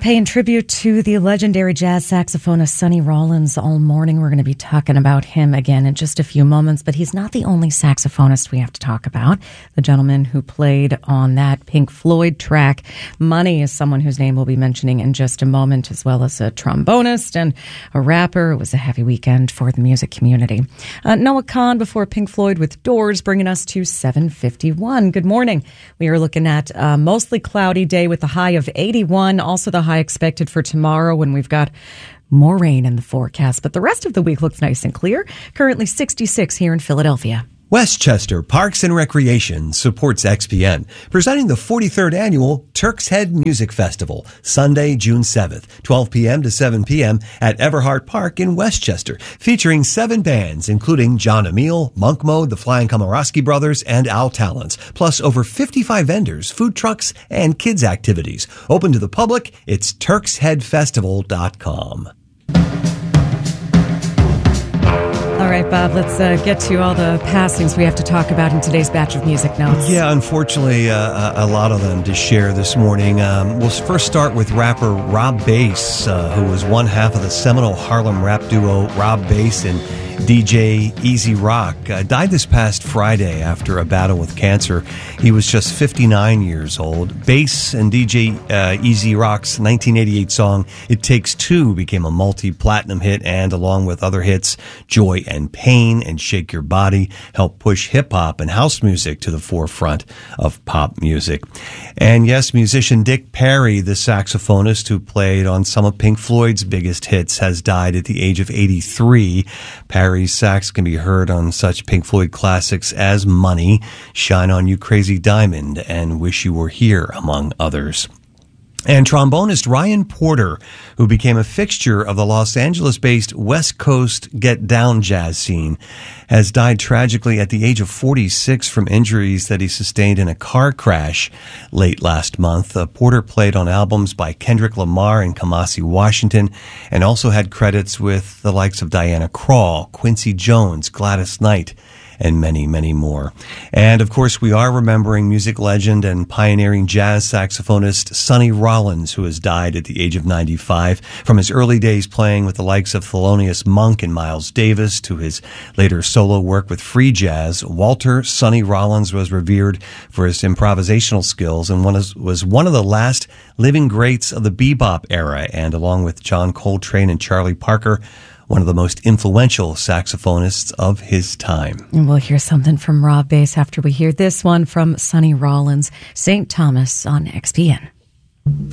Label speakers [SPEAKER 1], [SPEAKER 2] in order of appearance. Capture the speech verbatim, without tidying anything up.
[SPEAKER 1] paying tribute to the legendary jazz saxophonist Sonny Rollins all morning. We're going to be talking about him again in just a few moments, but he's not the only saxophonist we have to talk about. The gentleman who played on that Pink Floyd track, Money, is someone whose name we'll be mentioning in just a moment, as well as a trombonist and a rapper. It was a heavy weekend for the music community. Uh, Noah Kahan before Pink Floyd with Doors, bringing us to seven fifty-one. Good morning. We are looking at a mostly cloudy day with a high of eighty-one. Also the high expected for tomorrow when we've got more rain in the forecast. But the rest of the week looks nice and clear. Currently sixty-six here in Philadelphia.
[SPEAKER 2] Westchester Parks and Recreation supports X P N, presenting the forty-third annual Turk's Head Music Festival, Sunday, June seventh, twelve p.m. to seven p.m. at Everhart Park in Westchester, featuring seven bands, including John Emile, Monk Mode, the Flying Komorowski Brothers, and Al Talents, plus over fifty-five vendors, food trucks, and kids' activities. Open to the public, it's turks head festival dot com.
[SPEAKER 1] All right, Bob, let's uh, get to all the passings we have to talk about in today's batch of music notes.
[SPEAKER 2] Yeah, unfortunately, uh, a lot of them to share this morning. Um, we'll first start with rapper Rob Base, uh, who was one half of the seminal Harlem rap duo Rob Base and D J Easy Rock. Uh, died this past Friday after a battle with cancer. He was just fifty-nine years old. Bass and D J uh, Easy Rock's nineteen eighty-eight song It Takes Two became a multi-platinum hit, and along with other hits, Joy and Pain and Shake Your Body, helped push hip-hop and house music to the forefront of pop music. And yes, musician Dick Perry, the saxophonist who played on some of Pink Floyd's biggest hits, has died at the age of eighty-three. Perry's sax can be heard on such Pink Floyd classics as Money, Shine On You Crazy Diamond, and Wish You Were Here, among others. And trombonist Ryan Porter, who became a fixture of the Los Angeles-based West Coast Get Down jazz scene, has died tragically at the age of forty-six from injuries that he sustained in a car crash late last month. Uh, Porter played on albums by Kendrick Lamar and Kamasi Washington, and also had credits with the likes of Diana Krall, Quincy Jones, Gladys Knight, and many, many more. And, of course, we are remembering music legend and pioneering jazz saxophonist Sonny Rollins, who has died at the age of ninety-five. From his early days playing with the likes of Thelonious Monk and Miles Davis to his later solo work with free jazz, Walter Sonny Rollins was revered for his improvisational skills and one is, was one of the last living greats of the bebop era, and along with John Coltrane and Charlie Parker, one of the most influential saxophonists of his time.
[SPEAKER 1] And we'll hear something from Rob Base after we hear this one from Sonny Rollins, Saint Thomas on X P N.